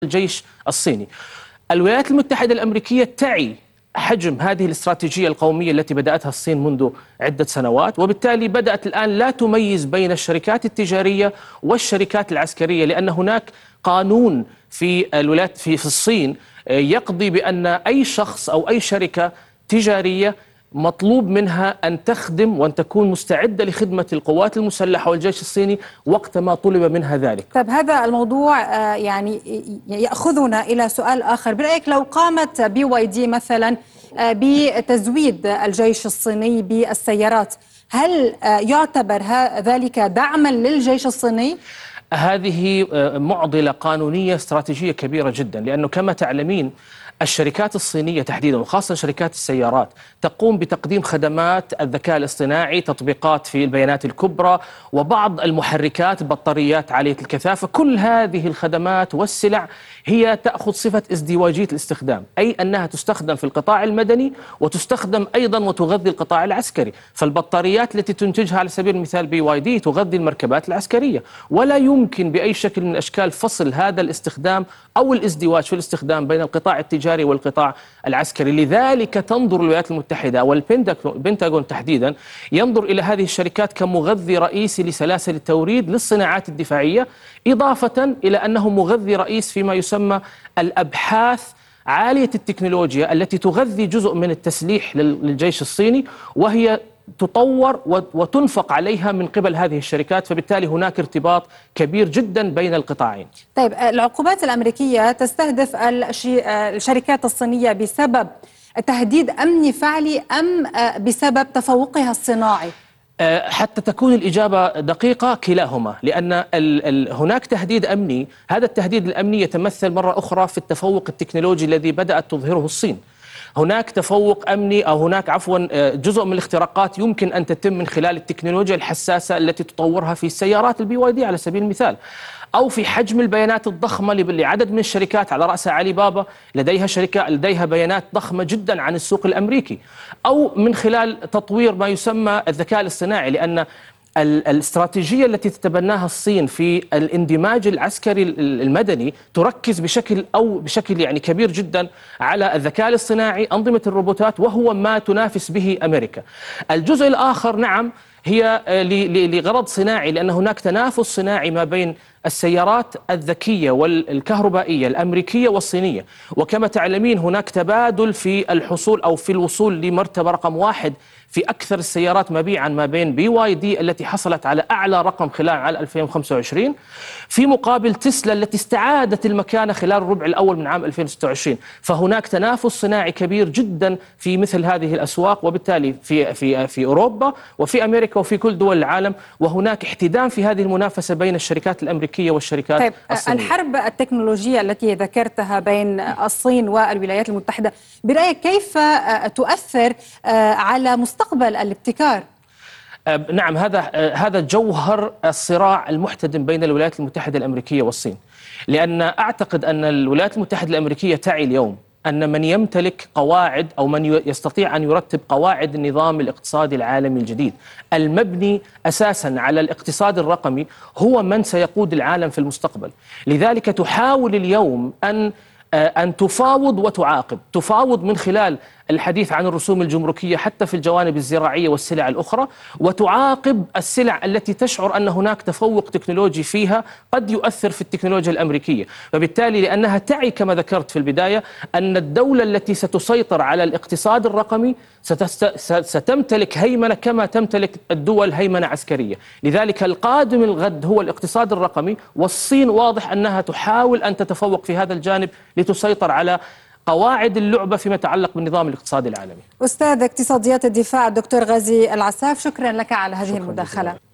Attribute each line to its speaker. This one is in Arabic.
Speaker 1: الجيش الصيني. الولايات المتحدة الأمريكية تعي حجم هذه الاستراتيجية القومية التي بدأتها الصين منذ عدة سنوات، وبالتالي بدأت الآن لا تميز بين الشركات التجارية والشركات العسكرية، لأن هناك قانون في الصين يقضي بأن أي شخص أو أي شركة تجارية مطلوب منها أن تخدم وأن تكون مستعدة لخدمة القوات المسلحة والجيش الصيني وقت ما طلب منها ذلك.
Speaker 2: طيب، هذا الموضوع يعني يأخذنا إلى سؤال آخر. برأيك لو قامت BYD مثلا بتزويد الجيش الصيني بالسيارات، هل يعتبر ذلك دعما للجيش الصيني؟
Speaker 1: هذه معضلة قانونية استراتيجية كبيرة جدا، لأنه كما تعلمين الشركات الصينية تحديدا وخاصة شركات السيارات تقوم بتقديم خدمات الذكاء الاصطناعي، تطبيقات في البيانات الكبرى، وبعض المحركات، بطاريات عالية الكثافة. كل هذه الخدمات والسلع هي تأخذ صفة ازدواجية الاستخدام، أي أنها تستخدم في القطاع المدني وتستخدم أيضا وتغذي القطاع العسكري. فالبطاريات التي تنتجها على سبيل المثال BYD تغذي المركبات العسكرية، ولا يمكن بأي شكل من الأشكال فصل هذا الاستخدام أو الازدواج في الاستخدام بين القطاع التجاري والقطاع العسكري. لذلك تنظر الولايات المتحدة والبنتاغون تحديدا ينظر إلى هذه الشركات كمغذي رئيسي لسلاسل التوريد للصناعات الدفاعية، إضافة إلى أنه مغذي رئيس فيما يسمى الأبحاث عالية التكنولوجيا التي تغذي جزء من التسليح للجيش الصيني، وهي تطور وتنفق عليها من قبل هذه الشركات. فبالتالي هناك ارتباط كبير جدا بين القطاعين.
Speaker 2: طيب، العقوبات الأمريكية تستهدف الشركات الصينية بسبب تهديد أمني فعلي أم بسبب تفوقها الصناعي؟
Speaker 1: حتى تكون الإجابة دقيقة، كلاهما، لأن هناك تهديد أمني. هذا التهديد الأمني يتمثل مرة أخرى في التفوق التكنولوجي الذي بدأت تظهره الصين. هناك تفوق أمني أو هناك جزء من الاختراقات يمكن أن تتم من خلال التكنولوجيا الحساسة التي تطورها في سيارات BYD على سبيل المثال، أو في حجم البيانات الضخمة لعدد من الشركات على رأسها علي بابا لديها بيانات ضخمة جدا عن السوق الأمريكي، أو من خلال تطوير ما يسمى الذكاء الاصطناعي، لأن الاستراتيجية التي تتبناها الصين في الاندماج العسكري المدني تركز بشكل يعني كبير جدا على الذكاء الاصطناعي، أنظمة الروبوتات، وهو ما تنافس به أمريكا. الجزء الآخر نعم هي لغرض صناعي، لأن هناك تنافس صناعي ما بين السيارات الذكية والكهربائية الأمريكية والصينية. وكما تعلمين هناك تبادل في الحصول أو في الوصول لمرتبة رقم 1 في أكثر السيارات مبيعا ما بين BYD التي حصلت على أعلى رقم خلال عام 2025، في مقابل تسلا التي استعادت المكانة خلال الربع الأول من عام 2026. فهناك تنافس صناعي كبير جدا في مثل هذه الأسواق، وبالتالي في أوروبا وفي أمريكا وفي كل دول العالم، وهناك احتدام في هذه المنافسة بين الشركات الأمريكية والشركات الصينية.
Speaker 2: الحرب التكنولوجية التي ذكرتها بين الصين والولايات المتحدة، برأيك كيف تؤثر على مستقبل الابتكار؟
Speaker 1: نعم، هذا جوهر الصراع المحتدم بين الولايات المتحدة الأمريكية والصين، لأن أعتقد أن الولايات المتحدة الأمريكية تعي اليوم أن من يمتلك قواعد أو من يستطيع أن يرتب قواعد النظام الاقتصادي العالمي الجديد المبني أساسا على الاقتصاد الرقمي هو من سيقود العالم في المستقبل. لذلك تحاول اليوم أن تفاوض وتعاقب. تفاوض من خلال الحديث عن الرسوم الجمركية حتى في الجوانب الزراعية والسلع الأخرى، وتعاقب السلع التي تشعر أن هناك تفوق تكنولوجي فيها قد يؤثر في التكنولوجيا الأمريكية. فبالتالي لأنها تعي كما ذكرت في البداية أن الدولة التي ستسيطر على الاقتصاد الرقمي ستمتلك هيمنة كما تمتلك الدول هيمنة عسكرية. لذلك القادم الغد هو الاقتصاد الرقمي، والصين واضح أنها تحاول أن تتفوق في هذا الجانب لتسيطر على قواعد اللعبة فيما يتعلق بالنظام الاقتصادي العالمي.
Speaker 2: أستاذ اقتصاديات الدفاع الدكتور غازي العساف، شكرا لك على هذه المداخلة.